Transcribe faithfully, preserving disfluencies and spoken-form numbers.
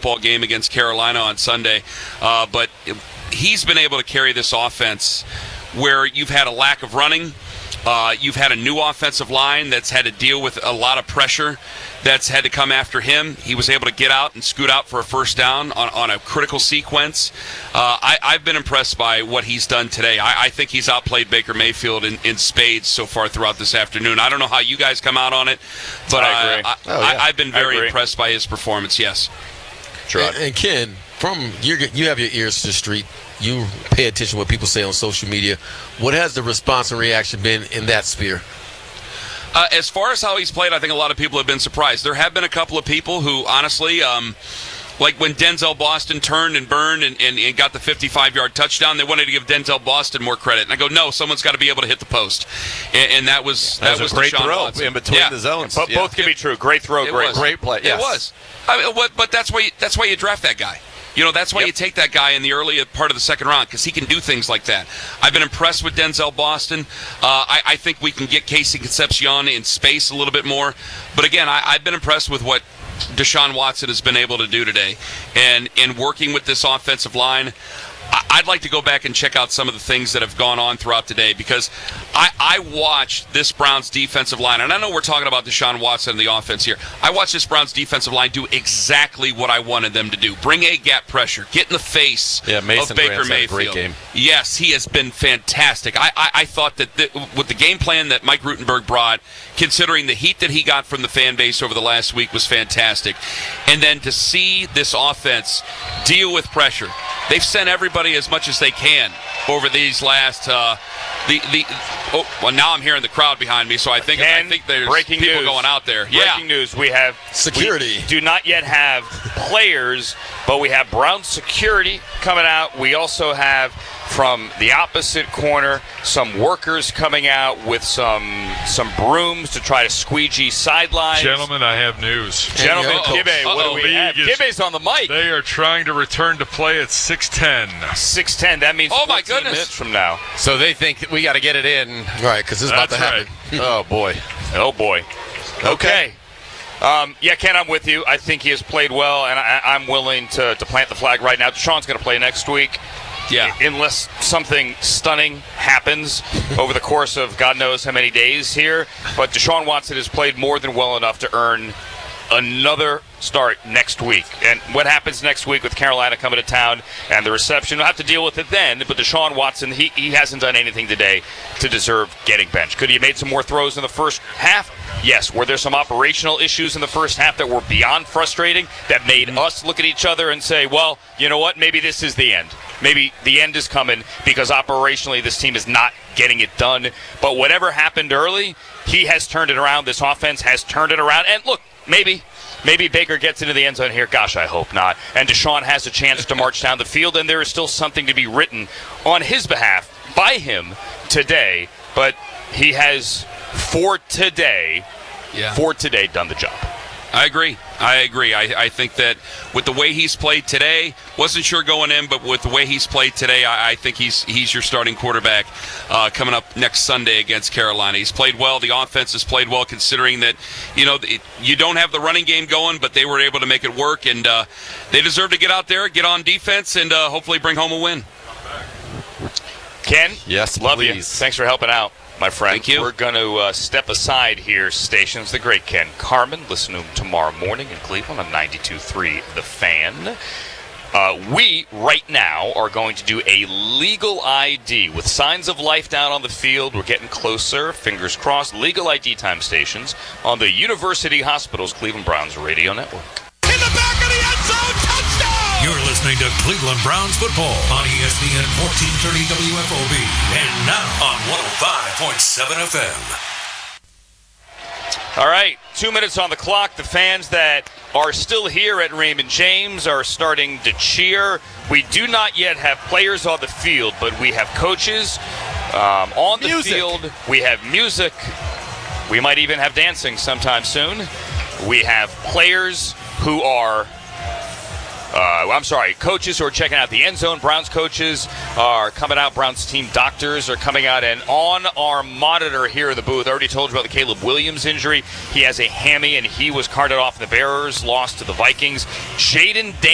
football game against Carolina on Sunday. Uh, but he's been able to carry this offense where you've had a lack of running. Uh, you've had a new offensive line that's had to deal with a lot of pressure that's had to come after him. He was able to get out and scoot out for a first down on, on a critical sequence. Uh, I, I've been impressed by what he's done today. I, I think he's outplayed Baker Mayfield in, in spades so far throughout this afternoon. I don't know how you guys come out on it, but I agree. I, I, oh, yeah. I, I've been very impressed by his performance, yes. And, and Ken, from your, you have your ears to the street. You pay attention to what people say on social media. What has the response and reaction been in that sphere? Uh, as far as how he's played, I think a lot of people have been surprised. There have been a couple of people who, honestly, um, like when Denzel Boston turned and burned and, and, and got the fifty-five-yard touchdown, they wanted to give Denzel Boston more credit. And I go, no, someone's got to be able to hit the post. And, and that was that, that was, was a great Deshaun throw Watson. in between yeah. the zones. But yeah. both can be true. Great throw, It great, was. great play. Yes. It was. I mean, what, but that's why you, that's why you draft that guy. You know, that's why yep. you take that guy in the early part of the second round, because he can do things like that. I've been impressed with Denzel Boston. Uh, I, I think we can get Casey Concepcion in space a little bit more. But again, I, I've been impressed with what Deshaun Watson has been able to do today. And in working with this offensive line, I'd like to go back and check out some of the things that have gone on throughout today, because I, I watched this Browns defensive line, and I know we're talking about Deshaun Watson and the offense here. I watched this Browns defensive line do exactly what I wanted them to do. Bring a gap pressure. Get in the face yeah, Mason of Baker Grant's had a Mayfield. great game. Yes, he has been fantastic. I, I, I thought that th- with the game plan that Mike Rutenberg brought, considering the heat that he got from the fan base over the last week, was fantastic. And then to see this offense deal with pressure. They've sent everybody as much as they can over these last uh, the the. Oh, well, now I'm hearing the crowd behind me, so I think I think there's breaking people news. going out there. Breaking Yeah, news: we have security. We do not yet have players, but we have Brown security coming out. We also have from the opposite corner some workers coming out with some some brooms to try to squeegee sidelines. Gentlemen, I have news. Gentlemen, Uh-oh. Gibbe, what do Uh-oh. we have? League is- Gibbe's on the mic. They are trying to return to play at six ten. six ten. That means Oh, my fourteen goodness. minutes from now. So they think we got to get it in. Right, because this is about That's to happen. right. Oh, boy. Oh, boy. Okay. Um, yeah, Ken, I'm with you. I think he has played well, and I, I'm willing to, to plant the flag right now. Deshaun's going to play next week. yeah. Unless something stunning happens over the course of God knows how many days here. But Deshaun Watson has played more than well enough to earn another start next week. And what happens next week with Carolina coming to town and the reception, we'll have to deal with it then. But Deshaun Watson, he, he hasn't done anything today to deserve getting benched. Could he have made some more throws in the first half? Yes. Were there some operational issues in the first half that were beyond frustrating that made us look at each other and say, well, you know what, maybe this is the end. Maybe the end is coming because operationally this team is not getting it done. But whatever happened early, he has turned it around. This offense has turned it around. And look, maybe maybe Baker gets into the end zone here. Gosh, I hope not. And Deshaun has a chance to march down the field, and there is still something to be written on his behalf by him today. But he has, for today, Yeah. for today, done the job. I agree. I agree. I, I think that with the way he's played today, wasn't sure going in, but with the way he's played today, I, I think he's he's your starting quarterback uh, coming up next Sunday against Carolina. He's played well. The offense has played well, considering that, you know, it, you don't have the running game going, but they were able to make it work, and uh, they deserve to get out there, get on defense, and uh, hopefully bring home a win. Ken? Yes, Love you. please. Thanks for helping out, my friend. Thank you. We're going to uh, step aside here, stations. The great Ken Carman. Listen to him tomorrow morning in Cleveland on ninety-two point three The Fan. Uh, we, right now, are going to do a legal I D with signs of life down on the field. We're getting closer, fingers crossed. Legal I D time stations on the University Hospitals Cleveland Browns radio network. In the back of the end zone, touchdown! You're listening to Cleveland Browns football on E S P N fourteen thirty W F O B and now on one oh five point seven F M. All right, two minutes on the clock. The fans that are still here at Raymond James are starting to cheer. We do not yet have players on the field, but we have coaches um, on the Music. field. We have music. We might even have dancing sometime soon. We have players who are Uh, I'm sorry, coaches who are checking out the end zone. Browns coaches are coming out. Browns team doctors are coming out. And on our monitor here in the booth, I already told you about the Caleb Williams injury. He has a hammy, and he was carted off. The Bears lost to the Vikings. Jaden Dan-